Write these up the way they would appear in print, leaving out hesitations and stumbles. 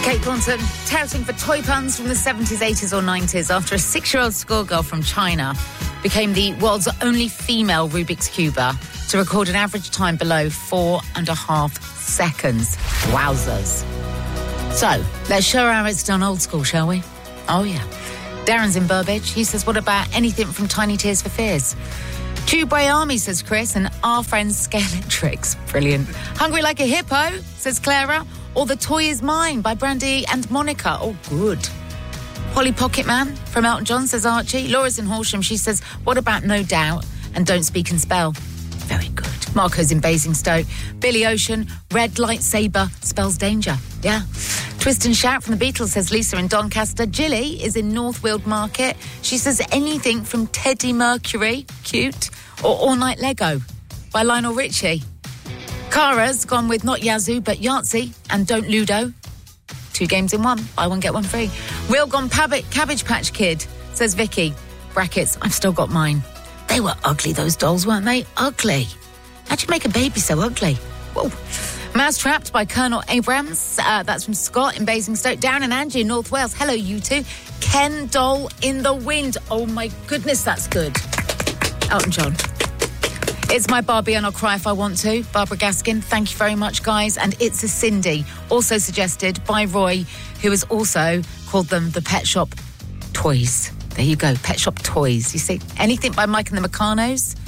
Kate Thornton, touting for toy puns from the 70s, 80s or 90s after a 6-year-old schoolgirl from China became the world's only female Rubik's Cuber to record an average time below 4.5 seconds. Wowzers. So, let's show how it's done old school, shall we? Oh, yeah. Darren's in Burbage. He says, what about anything from Tiny Tears for Fears? Tube Way Army, says Chris, and our friends Scaling Tricks. Brilliant. Hungry Like a Hippo, says Clara. Or The Toy Is Mine by Brandy and Monica. Oh, good. Polly Pocket Man from Elton John, says Archie. Laura's in Horsham. She says, what about No Doubt and Don't Speak and Spell? Very good. Marco's in Basingstoke. Billy Ocean, Red Lightsaber spells danger. Yeah. Twist and Shout from the Beatles, says Lisa in Doncaster. Jilly is in North Weald Market. She says anything from Teddy Mercury, cute, or All Night Lego by Lionel Richie. Cara's gone with not Yazoo, but Yahtzee and Don't Ludo. 2 games in 1. Buy one, get one free. Real Gone Cabbage Patch Kid, says Vicky. Brackets, I've still got mine. They were ugly, those dolls, weren't they? Ugly. How'd you make a baby so ugly? Whoa. Mouse Trapped by Colonel Abrams. That's from Scott in Basingstoke. Darren and Angie in North Wales. Hello, you two. Ken Doll in the Wind. Oh, my goodness, that's good. Elton John. It's my Barbie and I'll cry if I want to. Barbara Gaskin, thank you very much, guys. And It's a Cindy, also suggested by Roy, who has also called them the Pet Shop Toys. There you go, Pet Shop Toys. You see, anything by Mike and the Meccano's?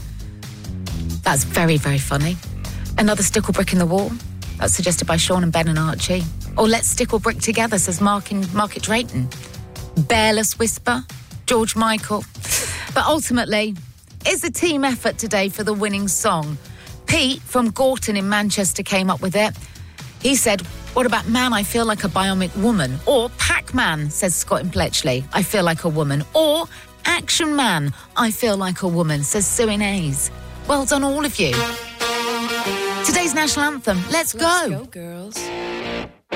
That's very, very funny. Another Stick or Brick in the Wall. That's suggested by Sean and Ben and Archie. Or Let's Stick or Brick Together, says Mark in Market Drayton. Bearless Whisper, George Michael. But ultimately, it's a team effort today for the winning song. Pete from Gorton in Manchester came up with it. He said, what about Man, I Feel Like a Bionic Woman? Or Pac-Man, says Scott in Bletchley, I Feel Like a Woman. Or Action Man, I Feel Like a Woman, says Sue in Hayes. Well done, all of you. Today's national anthem, let's go. Let's go, girls.